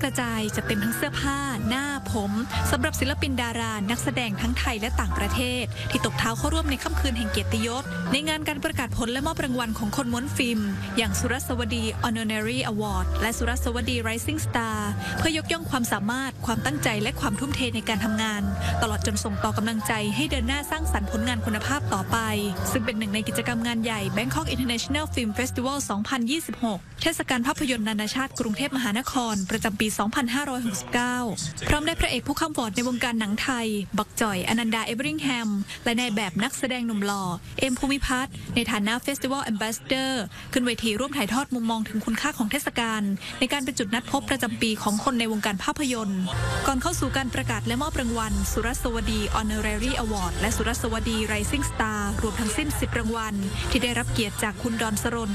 กระจายจะเต็มทั้งเสื้อผ้าหน้าผมสำหรับศิลปินดารานักแสดงทั้งไทยและต่างประเทศที่ตบเท้าเข้าร่วมในค่ำคืนแห่งเกียรติยศในงานการประกาศผลและมอบรางวัลของคนม้วนฟิล์มอย่างสุรสวดี Honorary Award และสุรสวดี Rising Star เพื่อยกย่องความสามารถความตั้งใจและความทุ่มเทในการทำงานตลอดจนส่งต่อกำลังใจให้เดินหน้าสร้างสรรค์ผลงานคุณภาพต่อไปซึ่งเป็นหนึ่งในกิจกรรมงานใหญ่ Bangkok International Film Festival 2026 เทศกาลภาพยนตร์นานาชาติกรุงเทพมหานครประจำปี 2569 พร้อมได้พระเอกผู้ข้ามฟอร์ดในวงการหนังไทยบักจ่อยอนันดา เอเวอริงแฮมและนายแบบนักแสดงหนุ่มหล่อเอ็มภูมิพัฒน์ในฐานะ Festival Ambassador ขึ้นเวทีร่วมถ่ายทอดมุมมองถึงคุณค่าของเทศกาลในการเป็นจุดนัดพบประจำปีของคนในวงการภาพยนตร์ก่อนเข้าสู่การประกาศและมอบรางวัลสุรสวดี Honorary Award และสุรสวดี Rising Star รวมทั้งสิ้น10 รางวัลที่ได้รับเกียรติจากคุณดอนสรน